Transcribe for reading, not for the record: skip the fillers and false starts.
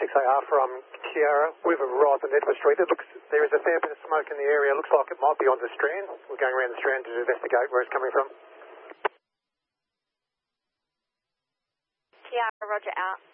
6AR from Kiara. We've arrived on Edward Street. There is a fair bit of smoke in the area. Looks like it might be on the Strand. We're going around the Strand to investigate where it's coming from. Kiara, roger out.